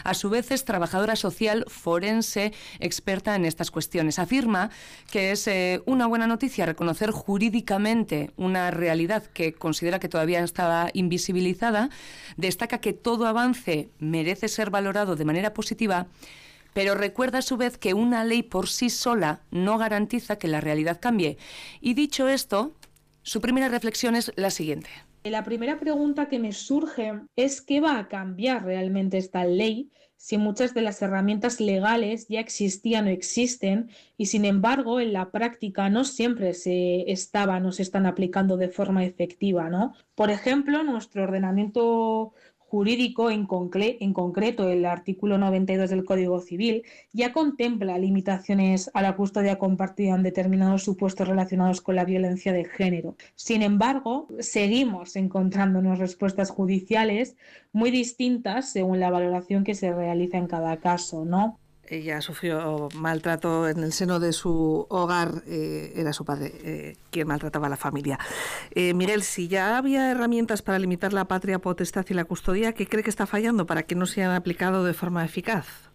A su vez es trabajadora social forense experta en estas cuestiones. Afirma que es una buena noticia reconocer jurídicamente una realidad que considera que todavía estaba invisibilizada. Destaca que todo avance merece ser valorado de manera positiva, pero recuerda a su vez que una ley por sí sola no garantiza que la realidad cambie. Y dicho esto, su primera reflexión es la siguiente. La primera pregunta que me surge es ¿qué va a cambiar realmente esta ley si muchas de las herramientas legales ya existían o existen y sin embargo en la práctica no siempre se están aplicando de forma efectiva, ¿no? Por ejemplo, nuestro ordenamiento jurídico, en concreto el artículo 92 del Código Civil, ya contempla limitaciones a la custodia compartida en determinados supuestos relacionados con la violencia de género. Sin embargo, seguimos encontrándonos respuestas judiciales muy distintas según la valoración que se realiza en cada caso, ¿no? Ella sufrió maltrato en el seno de su hogar, era su padre quien maltrataba a la familia. Miguel, si ya había herramientas para limitar la patria potestad y la custodia, ¿qué cree que está fallando para que no se hayan aplicado de forma eficaz?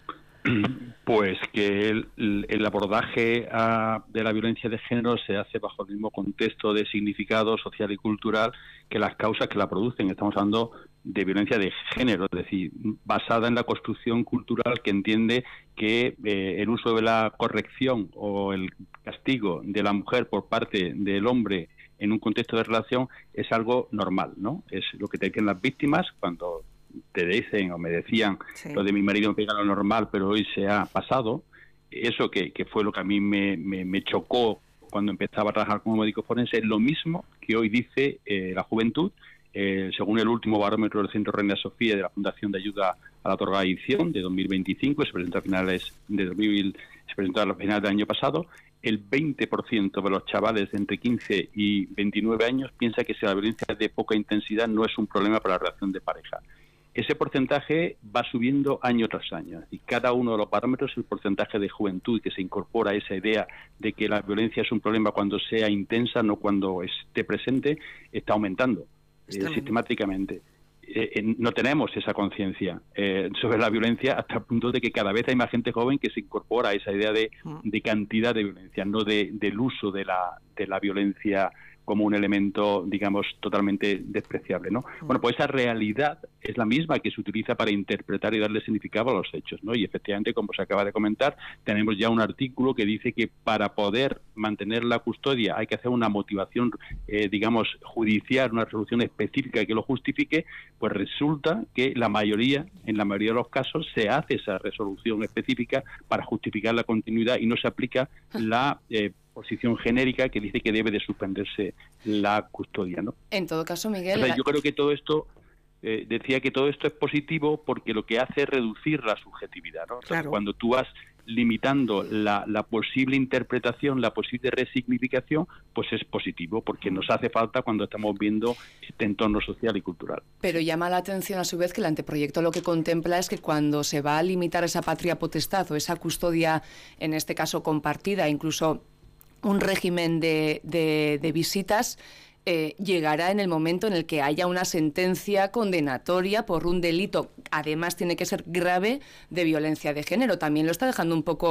Pues que el abordaje de la violencia de género se hace bajo el mismo contexto de significado social y cultural que las causas que la producen. Estamos hablando de violencia de género, es decir, basada en la construcción cultural que entiende que el uso de la corrección o el castigo de la mujer por parte del hombre en un contexto de relación es algo normal, ¿no? Es lo que te dicen las víctimas cuando te dicen o me decían, sí, lo de mi marido me pega lo normal, pero hoy se ha pasado. Eso que fue lo que a mí me chocó cuando empezaba a trabajar como médico forense, es lo mismo que hoy dice la juventud. Según el último barómetro del Centro Reina Sofía de la Fundación de Ayuda a la Drogadicción de 2025, se presentó a finales de se presentó a los finales del año pasado, el 20% de los chavales de entre 15 y 29 años piensa que si la violencia es de poca intensidad no es un problema para la relación de pareja. Ese porcentaje va subiendo año tras año y cada uno de los parámetros, el porcentaje de juventud que se incorpora a esa idea de que la violencia es un problema cuando sea intensa, no cuando esté presente, está aumentando sistemáticamente. No tenemos esa conciencia sobre la violencia hasta el punto de que cada vez hay más gente joven que se incorpora a esa idea de cantidad de violencia, no del uso de la violencia como un elemento, digamos, totalmente despreciable, ¿no? Bueno, pues esa realidad es la misma que se utiliza para interpretar y darle significado a los hechos, ¿no? Y efectivamente, como se acaba de comentar, tenemos ya un artículo que dice que para poder mantener la custodia hay que hacer una motivación, digamos, judicial, una resolución específica que lo justifique. Pues resulta que en la mayoría de los casos se hace esa resolución específica para justificar la continuidad y no se aplica la posición genérica que dice que debe de suspenderse la custodia, ¿no? En todo caso, Miguel... O sea, yo creo que todo esto, decía que todo esto es positivo porque lo que hace es reducir la subjetividad, ¿no? Claro. Cuando tú vas limitando la posible interpretación, la posible resignificación, pues es positivo, porque nos hace falta cuando estamos viendo este entorno social y cultural. Pero llama la atención a su vez que el anteproyecto lo que contempla es que cuando se va a limitar esa patria potestad o esa custodia, en este caso compartida, incluso un régimen de visitas, llegará en el momento en el que haya una sentencia condenatoria por un delito, además tiene que ser grave, de violencia de género. También lo está dejando un poco